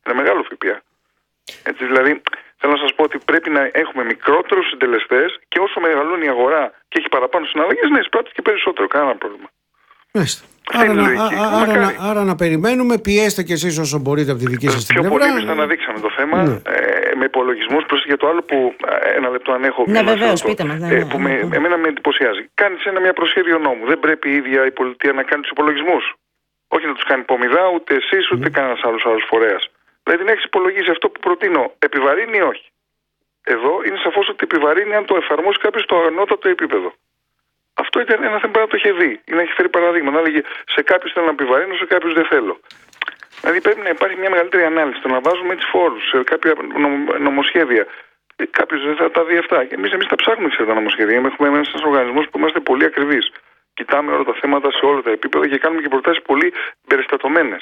Είναι μεγάλο ΦΠΑ. Έτσι, δηλαδή, θέλω να σας πω ότι πρέπει να έχουμε μικρότερους συντελεστές και όσο μεγαλώνει η αγορά και έχει παραπάνω συναλλαγές, να εισπράττει και περισσότερο. Κανένα πρόβλημα. Άρα να περιμένουμε, πιέστε κι εσείς όσο μπορείτε από τη δική σας την πλευρά. Πιο πολύ εμείς θα αναδείξαμε το θέμα με υπολογισμούς προς για το άλλο που ένα λεπτό αν έχω. Ναι, βεβαίως, πείτε μας. Που εμένα με εντυπωσιάζει. Κάνεις μια προσχέδιο νόμου. Δεν πρέπει η ίδια η πολιτεία να κάνει τους υπολογισμούς. Όχι να τους κάνει πομιδά, ούτε εσείς ούτε κανένας άλλος φορέας. Δηλαδή να έχεις υπολογίσει αυτό που προτείνω, επιβαρύνει ή όχι. Εδώ είναι σαφώς ότι επιβαρύνει αν το εφαρμόσει κάποιος στο ανώτατο επίπεδο. Αυτό ήταν ένα θέμα που το είχε δει. Ή να έχει φέρει παραδείγματα. Να λέγει σε κάποιους θέλω να επιβαρύνω, σε κάποιους δεν θέλω. Δηλαδή πρέπει να υπάρχει μια μεγαλύτερη ανάλυση. Το να βάζουμε έτσι φόρους σε κάποια νομοσχέδια. Κάποιος δεν θα τα δει αυτά. Και εμείς τα ψάχνουμε σε τα νομοσχέδια. Έχουμε ένας οργανισμός που είμαστε πολύ ακριβείς. Κοιτάμε όλα τα θέματα σε όλα τα επίπεδα και κάνουμε και προτάσεις πολύ περιστατωμένες.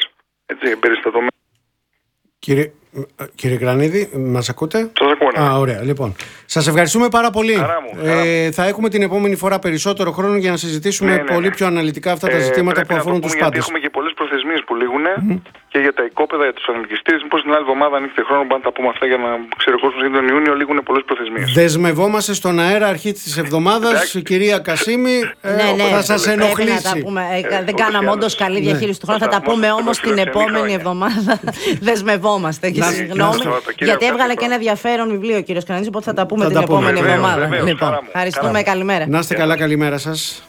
Κύριε Κρανίδη, μας ακούτε? Σας ακούω, ναι. Ωραία. Λοιπόν, σας ευχαριστούμε πάρα πολύ. Χαρά μου. Θα έχουμε την επόμενη φορά περισσότερο χρόνο για να συζητήσουμε πολύ πιο αναλυτικά αυτά τα ζητήματα που αφορούν τους πάντες. Γιατί έχουμε και πολλές προθεσμίες που λήγουν και για τα οικόπεδα, για τους ανελκυστήρες. Μήπως την άλλη εβδομάδα, αν έχετε χρόνο, μπορούμε να τα πούμε αυτά για να ξέρει ο κόσμος, γιατί τον Ιούνιο λήγουν πολλές προθεσμίες. Δεσμευόμαστε στον αέρα αρχή της εβδομάδας, κυρία Κασίμη. Θα σας ενοχλήσει. Δεν κάναμε όντως καλή διαχείριση του χρόνου. Θα τα πούμε όμως την επόμενη εβδομάδα. Δεσμευόμαστε. Συγγνώμη, γιατί έβγαλε και ένα ενδιαφέρον βιβλίο ο κύριος Κρανίδης, οπότε θα τα πούμε την επόμενη εβδομάδα. Λοιπόν, ευχαριστούμε, καλημέρα. Να είστε καλά, καλημέρα σας.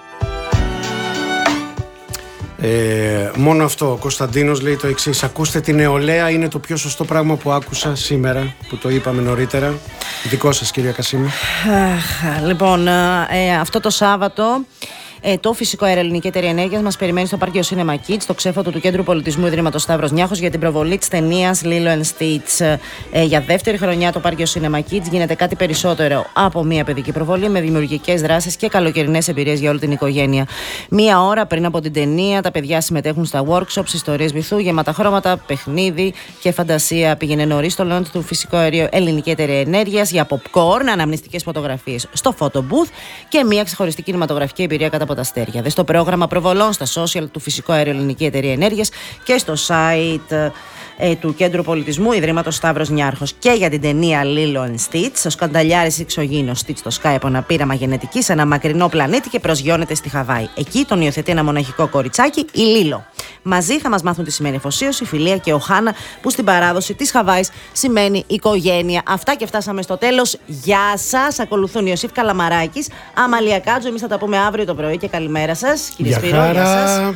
Μόνο αυτό, ο Κωνσταντίνος λέει το εξής: ακούστε την νεολαία, είναι το πιο σωστό πράγμα που άκουσα σήμερα, που το είπαμε νωρίτερα. Δικό σας, κυρία Κασίμη. Λοιπόν, αυτό το Σάββατο το Φυσικό Αέριο Ελληνική Εταιρεία Ενέργειας μας περιμένει στο Πάρκιο Cinema Kids, στο ξέφωτο του Κέντρου Πολιτισμού Ιδρύματος Σταύρος Νιάρχος, για την προβολή της ταινίας Lilo & Stitch. Για δεύτερη χρονιά το Πάρκιο Cinema Kids γίνεται κάτι περισσότερο από μια παιδική προβολή, με δημιουργικές δράσεις και καλοκαιρινές εμπειρίες για όλη την οικογένεια. Μία ώρα πριν από την ταινία, τα παιδιά συμμετέχουν στα workshops, ιστορίες βυθού, γεμάτα χρώματα, παιχνίδι και φαντασία. Πήγαινε νωρίς στο launch του Φυσικό Αέριο Ελληνική Εταιρεία Ενέργειας για popcorn, αναμνηστικές φωτογραφίες στο photo booth και μια ξεχωριστή κινηματογραφική εμπειρία κατά από τα αστέρια. Δες το πρόγραμμα προβολών στα social του Φυσικό Αέριο Ελληνική Εταιρεία Ενέργειας και στο site του Κέντρου Πολιτισμού Ιδρύματος Σταύρος Νιάρχος. Και για την ταινία Lilo & Stitch, ο σκανταλιάρης εξωγήινος Stitch το σκάει από ένα πείραμα γενετική σε ένα μακρινό πλανήτη και προσγειώνεται στη Χαβάη. Εκεί τον υιοθετεί ένα μοναχικό κοριτσάκι, η Λίλο. Μαζί θα μας μάθουν τι σημαίνει αφοσίωση, φιλία και οχάνα, που στην παράδοση της Χαβάης σημαίνει οικογένεια. Αυτά και φτάσαμε στο τέλος. Γεια σας. Ακολουθούν Ιωσήφ Καλαμαράκης, Αμαλία Κάτζο. Εμείς θα τα πούμε αύριο το πρωί και καλημέρα σας. Κύριε Σπύρο, γεια σας.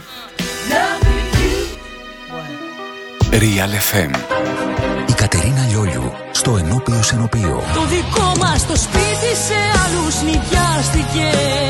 Real FM. Η Κατερίνα Λιόλιου στο ενώπιο σενοπείο. Το δικό μας το σπίτι σε άλλους νοικιάστηκε.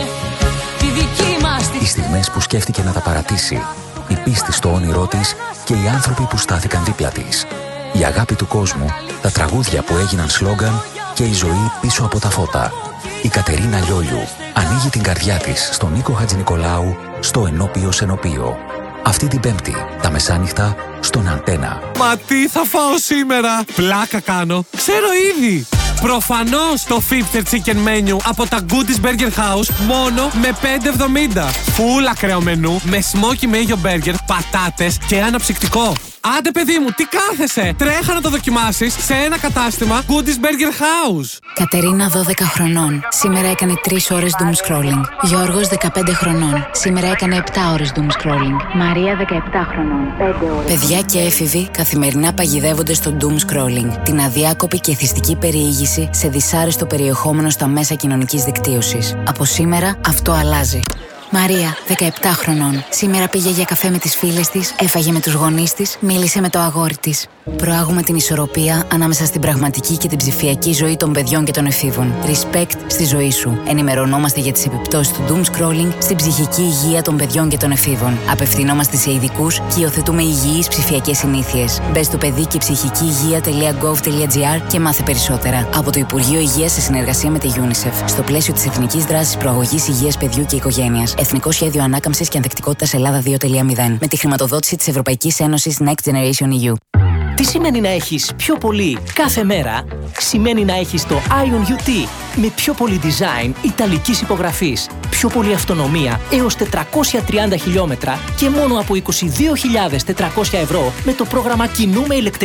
Τη δική μας τη... Οι στιγμές που σκέφτηκε να τα παρατήσει, η πίστη στο όνειρό της και οι άνθρωποι που στάθηκαν δίπλα της. Η αγάπη του κόσμου, τα τραγούδια που έγιναν σλόγγαν και η ζωή πίσω από τα φώτα. Η Κατερίνα Λιόλιου ανοίγει την καρδιά της στον Νίκο Χατζηνικολάου στο ενώπιο σενοπείο. Αυτή την Πέμπτη, τα μεσάνυχτα, στον Αντένα. Μα τι θα φάω σήμερα? Πλάκα κάνω. Ξέρω ήδη. Προφανώς το 50 chicken menu από τα Goodies Burger House μόνο με 5,70. Φουλ ακραίο μενού με smoky mayo burger, πατάτες και ένα ψυκτικό. Άντε παιδί μου, τι κάθεσαι? Τρέχα να το δοκιμάσεις σε ένα κατάστημα Goodies Burger House. Κατερίνα 12 χρονών. Σήμερα έκανε 3 ώρες doom scrolling. Γιώργος 15 χρονών. Σήμερα έκανε 7 ώρες doom scrolling. Μαρία 17 χρονών. 5 ώρες. Παιδιά και έφηβοι καθημερινά παγιδεύονται στο doom scrolling. Την αδιάκοπη και εθιστική περιήγηση σε δυσάρεστο περιεχόμενο στα μέσα κοινωνικής δικτύωσης. Από σήμερα αυτό αλλάζει. Μαρία, 17 χρονών. Σήμερα πήγε για καφέ με τις φίλες της, έφαγε με τους γονείς της, μίλησε με το αγόρι της. Προάγουμε την ισορροπία ανάμεσα στην πραγματική και την ψηφιακή ζωή των παιδιών και των εφήβων. Respect στη ζωή σου. Ενημερωνόμαστε για τις επιπτώσεις του doom scrolling στην ψυχική υγεία των παιδιών και των εφήβων. Απευθυνόμαστε σε ειδικούς και υιοθετούμε υγιείς ψηφιακές συνήθειες. Μπες στο παιδί και ψυχική υγεία.gov.gr και μάθε περισσότερα. Από το Υπουργείο Υγείας σε συνεργασία με τη UNICEF. Στο πλαίσιο της Εθνικής Δράσης Προαγωγής Υγείας Παιδιού και Οικογένειας. Εθνικό Σχέδιο Ανάκαμψης και Ανθεκτικότητας Ελλάδα 2.0. Με τη χρηματοδότηση της Ευρωπαϊκής Ένωσης Next Generation EU. Τι σημαίνει να έχεις πιο πολύ κάθε μέρα? Σημαίνει να έχεις το Ion UT με πιο πολύ design ιταλικής υπογραφής, πιο πολύ αυτονομία έως 430 χιλιόμετρα και μόνο από 22.400 ευρώ με το πρόγραμμα Κινούμε ηλεκτρικά.